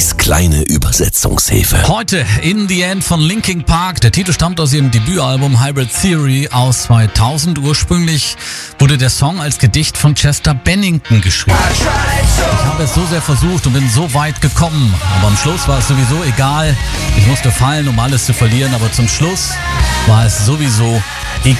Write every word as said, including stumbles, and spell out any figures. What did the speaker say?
Kati's kleine Übersetzungshilfe. Heute In the End von Linkin Park. Der Titel stammt aus ihrem Debütalbum Hybrid Theory aus zweitausend. Ursprünglich wurde der Song als Gedicht von Chester Bennington geschrieben. Ich habe es so sehr versucht und bin so weit gekommen. Aber am Schluss war es sowieso egal. Ich musste fallen, um alles zu verlieren. Aber zum Schluss war es sowieso egal.